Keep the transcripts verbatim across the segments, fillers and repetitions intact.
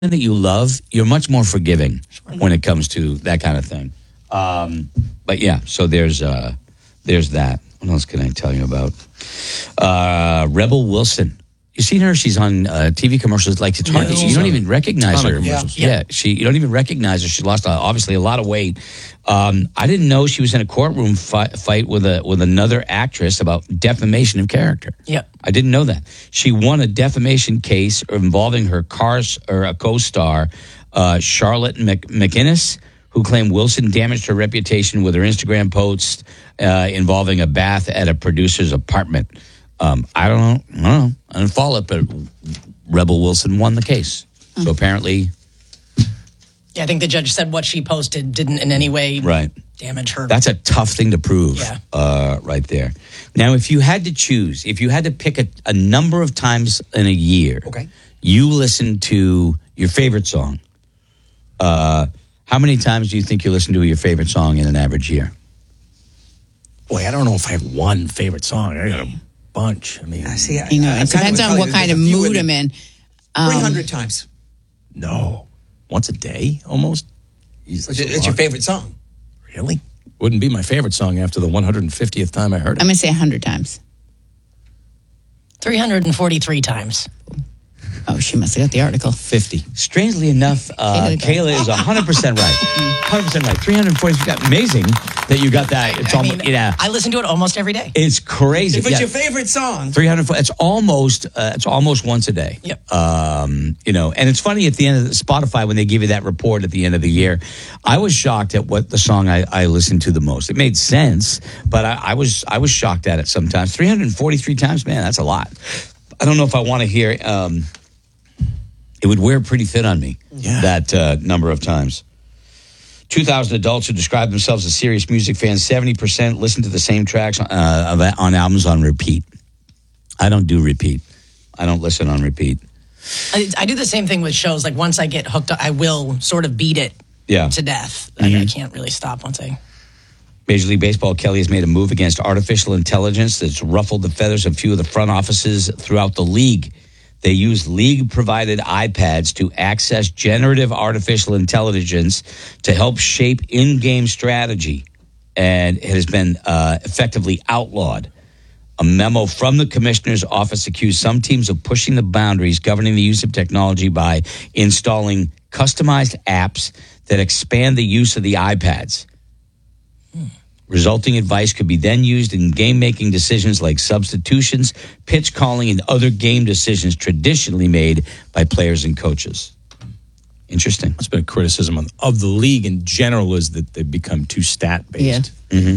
that you love, you're much more forgiving when it comes to that kind of thing. Um, but yeah, so there's uh, there's that. What else can I tell you about? Uh, Rebel Wilson. You seen her? She's on uh, T V commercials. Like it's hard. Yeah, you don't even recognize her. Yeah. yeah, she. You don't even recognize her. She lost uh, obviously a lot of weight. Um, I didn't know she was in a courtroom fi- fight with a with another actress about defamation of character. Yep. I didn't know that. She won a defamation case involving her cars or a co-star, uh, Charlotte Mc- McInnes, who claimed Wilson damaged her reputation with her Instagram post uh, involving a bath at a producer's apartment. Um, I don't know. I don't know. I didn't follow it, but Rebel Wilson won the case. So apparently, Yeah, I think the judge said what she posted didn't in any way right. damage her. That's a tough thing to prove. Yeah. Uh, right there. Now, if you had to choose, if you had to pick a, a number of times in a year, Okay. you listen to your favorite song. Uh, how many times do you think you listen to your favorite song in an average year? Boy, I don't know if I have one favorite song. I got a bunch. I mean, I see. I, You know, I it kind depends of on what there's kind a of few mood in I'm it. in. Three Um, hundred times. no. Once a day, almost. Jeez, It's, that's a it's your lot. favorite song. Really? Wouldn't be my favorite song after the one hundred fiftieth time I heard it. I'm going to say one hundred times. three hundred forty-three times. Oh, she must have got the article. fifty. Strangely enough, uh, Kayla. Kayla is one hundred percent right. one hundred percent right. three hundred forty. Amazing that you got that. It's I almost, mean, yeah. I listen to it almost every day. It's crazy. If it's Yeah. your favorite song, three hundred. It's almost. Uh, it's almost once a day. Yep. Um, you know, and it's funny at the end of the Spotify when they give you that report at the end of the year. I was shocked at what the song I, I listened to the most. It made sense, but I, I was I was shocked at it sometimes. three hundred forty-three times, man, that's a lot. I don't know if I want to hear. Um, it would wear pretty thin on me. Yeah. That uh, number of times. two thousand adults who describe themselves as serious music fans, seventy percent listen to the same tracks uh, on albums on repeat. I don't do repeat. I don't listen on repeat. I, I do the same thing with shows. Like once I get hooked, I will sort of beat it Yeah. to death. Like, I can't really stop once I. Major League Baseball, Kelly has made a move against artificial intelligence that's ruffled the feathers of a few of the front offices throughout the league. They use league-provided iPads to access generative artificial intelligence to help shape in-game strategy, and it has been uh, effectively outlawed. A memo from the commissioner's office accused some teams of pushing the boundaries governing the use of technology by installing customized apps that expand the use of the iPads. Resulting advice could be then used in game-making decisions like substitutions, pitch calling, and other game decisions traditionally made by players and coaches. Interesting. It's been a criticism of, of the league in general is that they've become too stat-based. Yeah.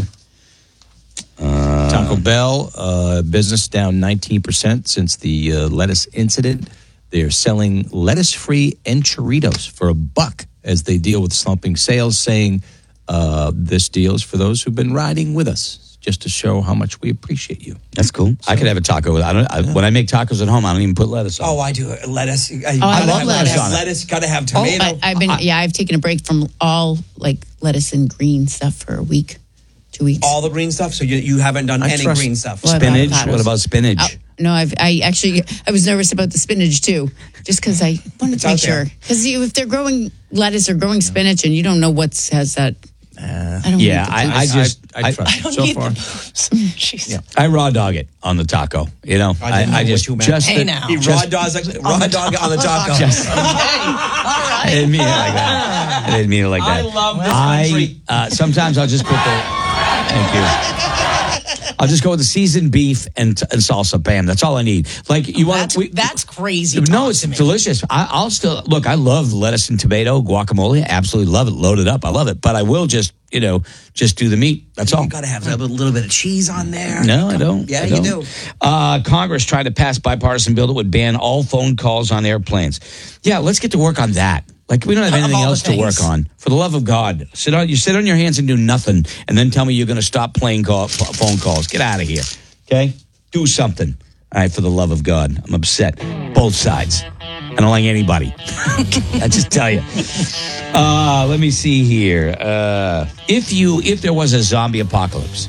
Uh, Taco Bell, uh, business down nineteen percent since the uh, lettuce incident. They are selling lettuce-free enchiladas for a buck as they deal with slumping sales, saying uh, this deal is for those who've been riding with us, just to show how much we appreciate you. That's cool. I could have a taco. With, I don't. I, when I make tacos at home, I don't even put lettuce on. oh, I do lettuce. I, I gotta love have lettuce on it. Lettuce, gotta have Oh, tomato. I, I've been, yeah, I've taken a break from all like lettuce and green stuff for a week, two weeks. All the green stuff. So you you haven't done I any trust- green stuff. Well, Spinach. avocados. What about spinach? Oh, no, I've I actually I was nervous about the spinach too, just because I wanted It's to make out there. sure. Because if they're growing lettuce or growing spinach and you don't know what's has that, I don't yeah, want the I, I taste. just I, I I, trust I don't so need far. the. Jeez. Yeah. I raw dog it on the taco. You know, I didn't know I, what just you meant. just Hey, the- now. He raw just- dogs, raw dog on the taco. Just- All right. I didn't mean it like that. I didn't mean it like that. I love this I, country. uh, sometimes I'll just put the. Thank you. I'll just go with the seasoned beef and, and salsa. Bam. That's all I need. Like you want That's, we, that's crazy. No, talk it's to me. delicious. I, I'll still look. I love lettuce and tomato guacamole. Absolutely love it. Load it up. I love it. But I will just you know just do the meat. That's all. You gotta have a little bit of cheese on there. No, I don't. Yeah, I you don't. do. Uh, Congress tried to pass bipartisan bill that would ban all phone calls on airplanes. Yeah, let's get to work on that. Like we don't have Of anything all the else to work things. on. For the love of God, sit on you sit on your hands and do nothing, and then tell me you're going to stop playing call, f- phone calls. Get out of here. Okay, do something. All right, for the love of God, I'm upset. Both sides. I don't like anybody. I just tell you. Uh, let me see here. Uh, if you if there was a zombie apocalypse,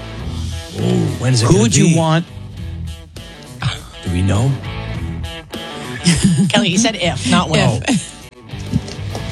When is it who gonna would be? you want? Do we know? Kelly, you said if, not when.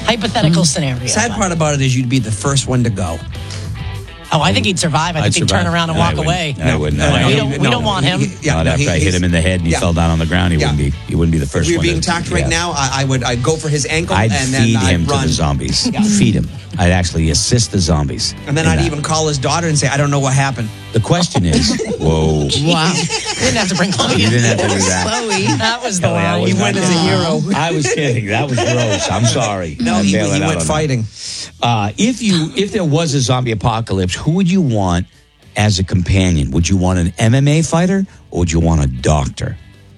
Hypothetical scenario. Sad part about it is you'd be the first one to go. Oh, I think he'd survive. I I'd think he'd turn survive. around and I walk wouldn't. away. I wouldn't. No, No, no, we he- don't, we no, don't want him. he- yeah, Not no, after he- I hit he's- him in the head and he yeah. fell down on the ground. He Yeah. wouldn't be. He wouldn't be the first If we were one. being to- attacked right yeah. now, I, I would I'd go for his ankle I'd and then feed I'd him run. to the zombies. Feed him. I'd actually assist the zombies. And then in I'd that. even call his daughter and say, I don't know what happened. The question is, whoa. Wow. You didn't have to bring Chloe. You didn't have to do that. Chloe. That was the Kelly, I line. was He went not- as a hero. I was kidding. That was gross. I'm sorry. No, I'm he, bailing he out went on fighting. that. Uh, if you, if there was a zombie apocalypse, who would you want as a companion? Would you want an M M A fighter or would you want a doctor?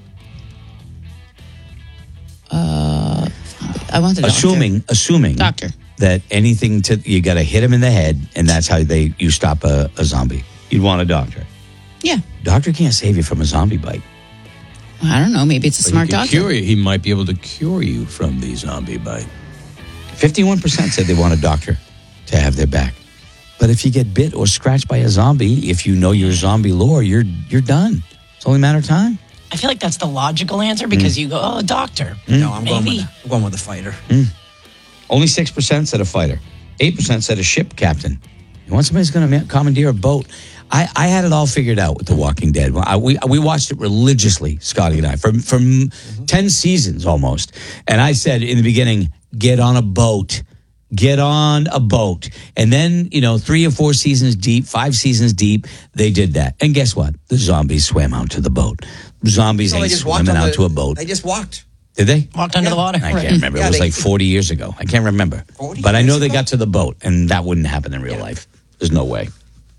I want the doctor. Assuming, assuming Doctor. that anything to you got to hit him in the head, and that's how they you stop a, a zombie. You'd want a doctor. Yeah. Doctor can't save you from a zombie bite. I don't know. Maybe it's a But smart he can doctor. cure you. He might be able to cure you from the zombie bite. Fifty-one percent said they want a doctor to have their back. But if you get bit or scratched by a zombie, if you know your zombie lore, you're you're done. It's only a matter of time. I feel like that's the logical answer because you go, oh, a doctor. No, I'm going, Maybe. with, I'm going with the fighter. Only six percent said a fighter. Eight percent said a ship captain. You want somebody who's going to commandeer a boat? I, I had it all figured out with The Walking Dead. I, we we watched it religiously, Scotty and I, for for ten seasons almost. And I said in the beginning, get on a boat. Get on a boat. And then, you know, three or four seasons deep, five seasons deep, they did that. And guess what? The zombies swam out to the boat. Zombies So they ain't just walked swimming on out the, to a boat. They just walked. Did they? Walked under Yeah. the water. I Right. can't remember. Yeah, it was they- like forty years ago. I can't remember. forty But I know years they ago? got to the boat, and that wouldn't happen in real life. There's no way.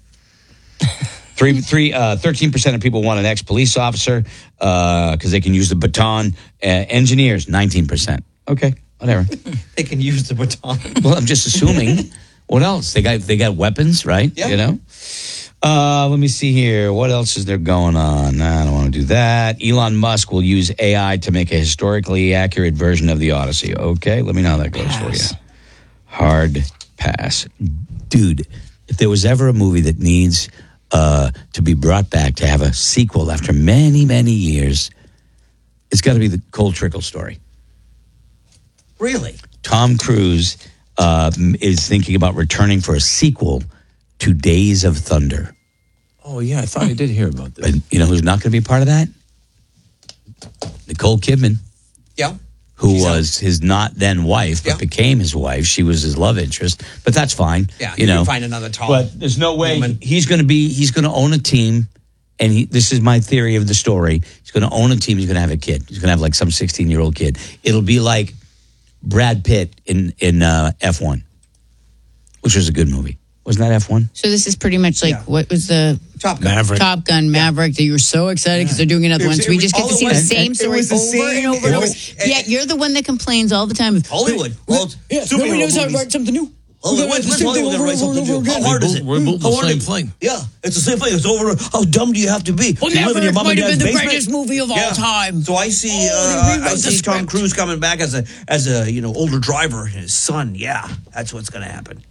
Three, three, uh, thirteen percent of people want an ex-police officer because they can use the baton. Uh, engineers, nineteen percent. Okay, whatever. They can use the baton. Well, I'm just assuming. What else? They got they got weapons, right? Yeah. You know. Uh, let me see here. What else is there going on? Nah, I don't want to do that. Elon Musk will use A I to make a historically accurate version of the Odyssey. Okay, let me know how that goes Pass. for you. Hard pass, dude. If there was ever a movie that needs uh, to be brought back to have a sequel after many, many years, it's got to be the Cold Trickle story. Really? Tom Cruise uh, is thinking about returning for a sequel to Days of Thunder. Oh, yeah. I thought I did hear about this. And you know who's not going to be a part of that? Nicole Kidman, Yeah. who She's was his not then wife, but Yeah. became his wife. She was his love interest, but that's fine. Yeah, you you know. can find another tall But there's no way woman. he's going to be. He's going to own a team, and he, this is my theory of the story. He's going to own a team. He's going to have a kid. He's going to have like some sixteen year old kid. It'll be like Brad Pitt in in uh, F one, which was a good movie. Wasn't that F one? So this is pretty much like Yeah. what was the Top Gun. Maverick. Top Gun Maverick that you were so excited because they're doing another It one. was- So we it just was- get to all see it the was- same it story was the over same- and over and it over. was- Yet you're the one that complains all the time. Hollywood. Well, Yeah, superhero nobody knows how to movies. write something new. Oh, We're when's gonna when's do the same Hollywood thing gonna write over and something over new? again. How hard is We're it? built- we're built the How hard same is it? thing. Yeah, it's the same thing. It's over. How dumb do you have to be? Well, Do you live in Maverick your mom might and have been dad's the basement? greatest movie of all Yeah. time. So I see, Oh, they uh, I rewrote the see Tom script. Cruise coming back as a as a you know older driver, and his son. Yeah, that's what's going to happen.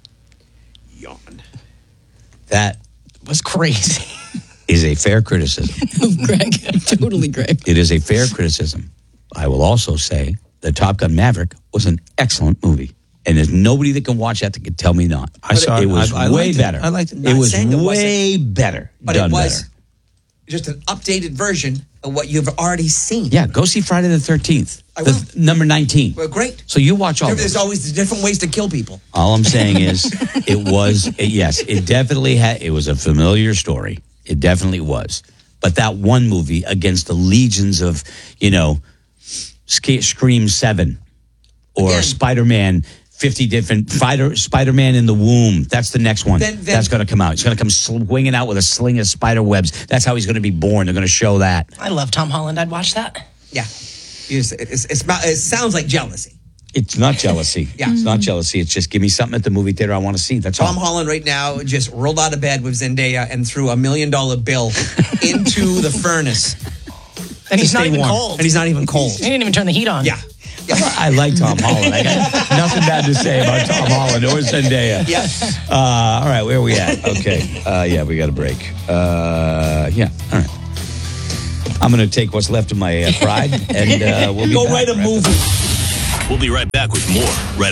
Yawn. That was crazy. is a fair criticism. Greg, totally Greg. It is a fair criticism. I will also say that Top Gun Maverick was an excellent movie. And there's nobody that can watch that that can tell me not. I saw it. it. was I- I way liked it. better. I liked it. It Not was saying it wasn't, way better. But done it was better. just an updated version of what you've already seen. Yeah, go see Friday the thirteenth. I The, will. number nineteen. Well, great. So you watch all There's those. always different ways to kill people. All I'm saying is, it was it, yes, it definitely had. It was a familiar story. It definitely was. But that one movie against the legions of, you know, Sk- Scream Seven, or Again. Spider-Man. fifty different fighter Spider-Man in the womb. That's the next one. Then- then- That's going to come out. He's going to come swinging out with a sling of spider webs. That's how he's going to be born. They're going to show that. I love Tom Holland. I'd watch that. Yeah. It's, it's, it's, it sounds like jealousy. It's not jealousy. Yeah. It's not jealousy. It's just give me something at the movie theater I want to see. That's Tom all. Holland right now just rolled out of bed with Zendaya and threw a million dollar bill into the furnace. And he's to not stay even warm. cold. And he's not even cold. He didn't even turn the heat on. Yeah. Yeah. I like Tom Holland. I got nothing bad to say about Tom Holland or Zendaya. Yeah. Uh, all right, where are we at? Okay. Uh, yeah, we got a break. Uh, yeah. All right. I'm going to take what's left of my uh, pride, and uh, we'll be Go back write a right movie. We'll be right back with more right